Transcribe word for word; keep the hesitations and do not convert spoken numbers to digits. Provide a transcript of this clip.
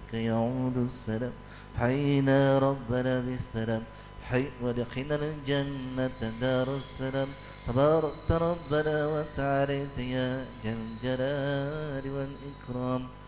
منك يعود السلام. حينا ربنا بالسلام، حي ودخلنا الجنة دار السلام. تباركت ربنا وتعاليت يا ذا الجلال والإكرام.